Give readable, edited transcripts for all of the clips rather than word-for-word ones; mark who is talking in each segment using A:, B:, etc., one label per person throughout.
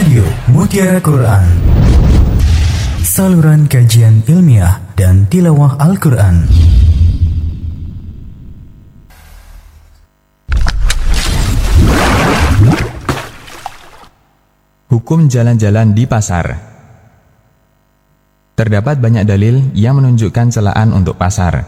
A: Radio Mutiara Quran, saluran kajian ilmiah dan tilawah Al-Quran.
B: Hukum jalan-jalan di pasar. Terdapat banyak dalil yang menunjukkan celaan untuk pasar.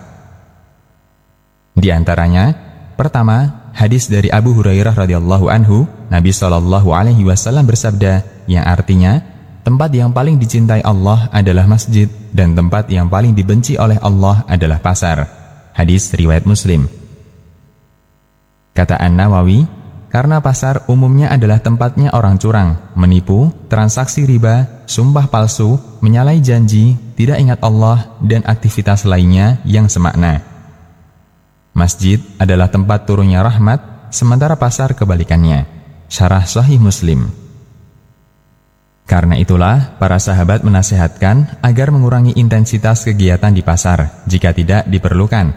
B: Di antaranya, pertama, hadis dari Abu Hurairah radhiyallahu anhu, Nabi SAW bersabda, yang artinya, tempat yang paling dicintai Allah adalah masjid dan tempat yang paling dibenci oleh Allah adalah pasar. Hadis riwayat Muslim. Kata An-Nawawi, karena pasar umumnya adalah tempatnya orang curang, menipu, transaksi riba, sumpah palsu, menyalahi janji, tidak ingat Allah, dan aktivitas lainnya yang semakna. Masjid adalah tempat turunnya rahmat, sementara pasar kebalikannya. Syarah Sahih Muslim. Karena itulah, para sahabat menasihatkan agar mengurangi intensitas kegiatan di pasar, jika tidak diperlukan.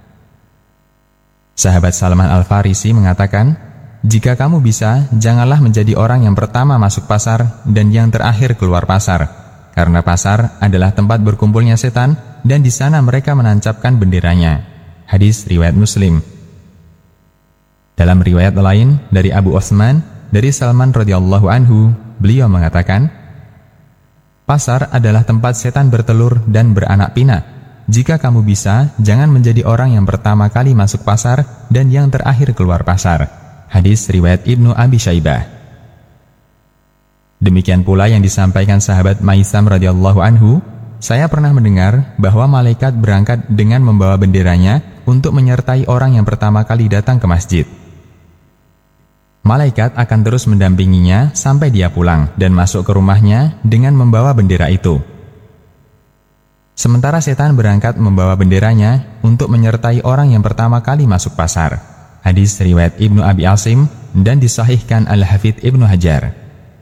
B: Sahabat Salman Al-Farisi mengatakan, jika kamu bisa, janganlah menjadi orang yang pertama masuk pasar dan yang terakhir keluar pasar, karena pasar adalah tempat berkumpulnya setan dan di sana mereka menancapkan benderanya. Hadis riwayat Muslim. Dalam riwayat lain dari Abu Utsman dari Salman radhiyallahu anhu, beliau mengatakan, pasar adalah tempat setan bertelur dan beranak pinak. Jika kamu bisa, jangan menjadi orang yang pertama kali masuk pasar dan yang terakhir keluar pasar. Hadis riwayat Ibnu Abi Syaibah. Demikian pula yang disampaikan sahabat Maisam radhiyallahu anhu, saya pernah mendengar bahwa malaikat berangkat dengan membawa benderanya untuk menyertai orang yang pertama kali datang ke masjid. Malaikat akan terus mendampinginya sampai dia pulang dan masuk ke rumahnya dengan membawa bendera itu. Sementara setan berangkat membawa benderanya untuk menyertai orang yang pertama kali masuk pasar. Hadis riwayat Ibnu Abi Asim dan disahihkan Al-Hafidz Ibnu Hajar.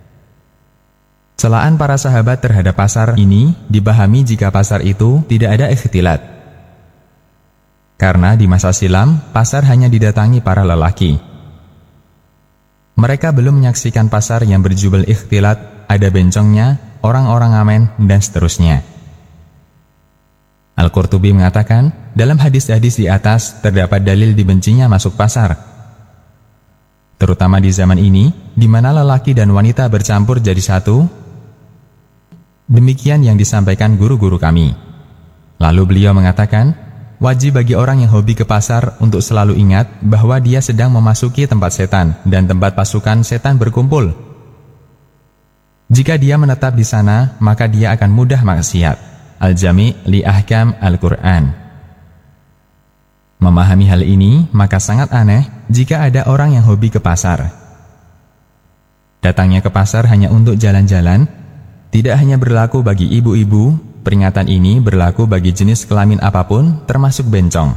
B: Celaan para sahabat terhadap pasar ini dipahami jika pasar itu tidak ada ikhtilat. Karena di masa silam, pasar hanya didatangi para lelaki. Mereka belum menyaksikan pasar yang berjubel ikhtilat, ada bencongnya, orang-orang ngamen, dan seterusnya. Al-Qurtubi mengatakan, dalam hadis-hadis di atas terdapat dalil dibencinya masuk pasar. Terutama di zaman ini, di mana lelaki dan wanita bercampur jadi satu. Demikian yang disampaikan guru-guru kami. Lalu beliau mengatakan, wajib bagi orang yang hobi ke pasar untuk selalu ingat bahwa dia sedang memasuki tempat setan dan tempat pasukan setan berkumpul. Jika dia menetap di sana, maka dia akan mudah maksiat. Al-Jami' li Ahkam Al-Quran. Memahami hal ini, maka sangat aneh jika ada orang yang hobi ke pasar. Datangnya ke pasar hanya untuk jalan-jalan, tidak hanya berlaku bagi ibu-ibu. Peringatan ini berlaku bagi jenis kelamin apapun, termasuk bencong.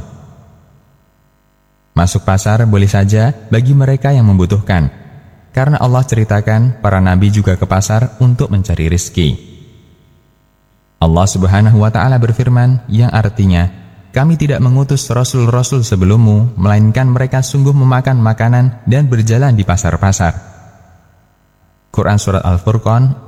B: Masuk pasar boleh saja bagi mereka yang membutuhkan, karena Allah ceritakan para nabi juga ke pasar untuk mencari rizki. Allah Subhanahu wa Ta'ala berfirman, yang artinya, kami tidak mengutus rasul-rasul sebelummu, melainkan mereka sungguh memakan makanan dan berjalan di pasar-pasar. Quran Surat Al-Furqan